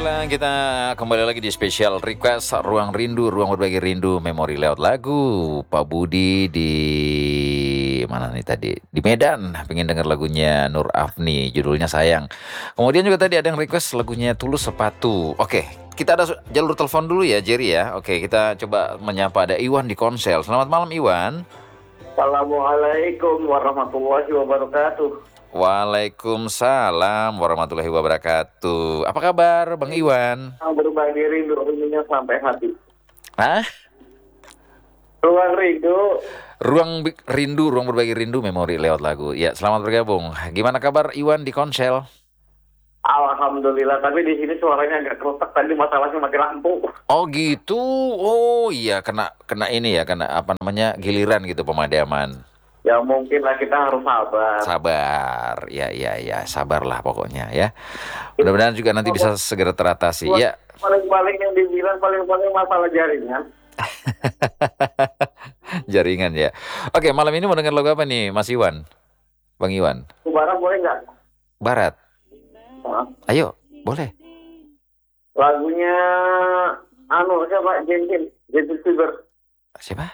Baiklah, kita kembali lagi di spesial request Ruang Rindu, Ruang Berbagi Rindu, memori lewat lagu. Pak Budi di mana nih tadi? Di Medan, pengen denger lagunya Nur Afni, judulnya Sayang. Kemudian juga tadi ada yang request lagunya Tulus Sepatu. Oke, kita ada jalur telepon dulu ya, Jerry ya. Oke, kita coba menyapa, ada Iwan di Konsel. Selamat malam, Iwan. Assalamualaikum warahmatullahi wabarakatuh. Waalaikumsalam warahmatullahi wabarakatuh. Apa kabar, Bang Iwan? Berbagi rindu-rindunya sampai hati. Hah? Ruang rindu. Ruang berbagi rindu, memori lewat lagu. Ya, selamat bergabung. Gimana kabar Iwan di Konsel? Alhamdulillah, tapi di sini suaranya agak kerusak, tadi masalahnya mati lampu. Oh gitu. Oh iya, kena ini ya, kena apa namanya, giliran gitu pemadaman. Ya mungkin lah, kita harus sabar. Sabar. Ya, sabarlah pokoknya ya. Mudah-mudahan juga nanti bisa segera teratasi. Ya. Paling-paling yang dibilang paling-paling masalah jaringan. Jaringan ya. Oke, malam ini mau dengar lagu apa nih, Mas Iwan? Bang Iwan. Barat boleh nggak? Barat. Ayo, boleh. Lagunya siapa? Justin Bieber. Siapa?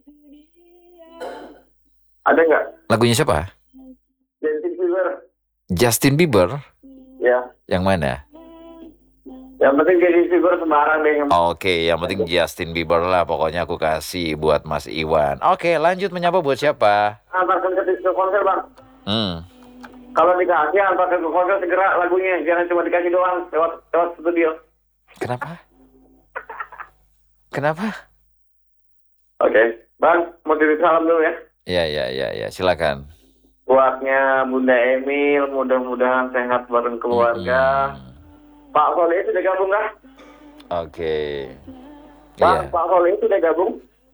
Ada nggak? Lagunya siapa? Justin Bieber. Justin Bieber? Ya. Yang mana? Yang penting Justin Bieber sembarang deh. Oke, yang penting Justin Bieber lah. Pokoknya aku kasih buat Mas Iwan. Oke, lanjut menyapa buat siapa? Antarkan ke konser, Bang. Kalau dikasih antarkan ke konser segera lagunya. Jangan cuma dikasih doang lewat studio. Kenapa? Oke. Bang, mau titip salam dulu ya. Ya, silakan. Buatnya Bunda Emil, mudah-mudahan sehat bareng keluarga. Pak Soleh sudah gabung kah? Oke. Pak Soleh sudah gabung?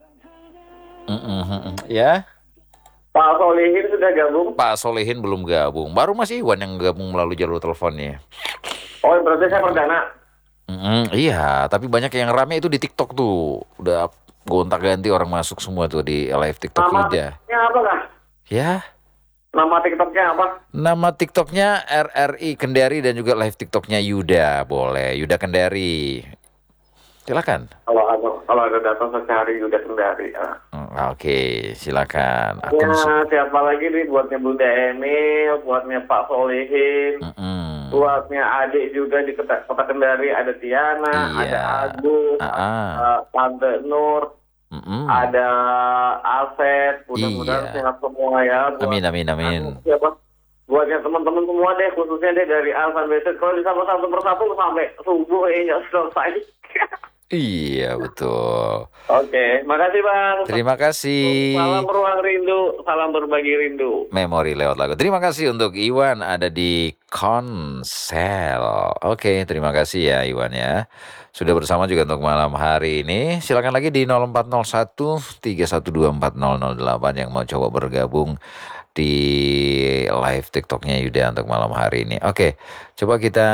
Ya. Pak Solehin sudah gabung? Pak Solehin belum gabung. Baru Mas Iwan yang gabung melalui jalur teleponnya. Oh, berarti saya perdana. Iya, tapi banyak yang rame itu di TikTok tuh. Udah gonta-ganti orang masuk semua tuh di live TikTok Yuda. Nama apa kah? Ya. Nama TikToknya apa? Nama TikToknya RRI Kendari dan juga live TikToknya Yuda. Boleh, Yuda Kendari. Silakan. Kalau ada data saya cari Yuda Kendari. Oke, silakan. Siapa lagi nih? Buatnya Bunda Emil, buatnya Pak Solehin, buatnya adik juga di Kota Kendari, ada Tiana, ada Agung, Tante Nur, ada Aset, mudah-mudahan sehat semua ya. Amin. Buatnya teman-teman semua deh, khususnya deh dari A sampai Z. Kalau disama satu persatu sampai subuh ya selesai. Iya, betul. Oke, makasih Bang. Terima kasih. Salam ruang rindu, salam berbagi rindu. Memori lewat lagu. Terima kasih untuk Iwan ada di Konsel. Oke, terima kasih ya Iwan ya. Sudah bersama juga untuk malam hari ini. Silakan lagi di 0401 312 4008 yang mau coba bergabung di live TikToknya Yuda untuk malam hari ini. Oke, coba kita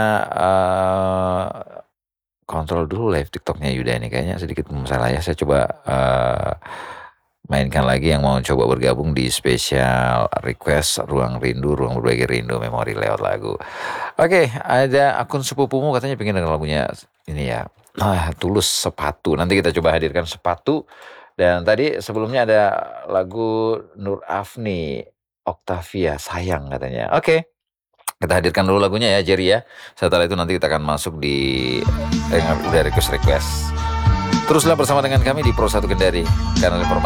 kontrol dulu live TikToknya Yuda ini, kayaknya sedikit masalah ya. Saya coba mainkan lagi yang mau coba bergabung di spesial request Ruang Rindu, Ruang Berbagi Rindu, memori lewat lagu. Oke, ada akun sepupumu katanya pengen denger lagunya ini ya. Tulus Sepatu. Nanti kita coba hadirkan Sepatu. Dan tadi sebelumnya ada lagu Nur Afni, Octavia, Sayang katanya. Oke. Kita hadirkan dulu lagunya ya, Jerry ya. Setelah itu nanti kita akan masuk di request. Teruslah bersama dengan kami di Pro 1 Kendari. Kanal informasi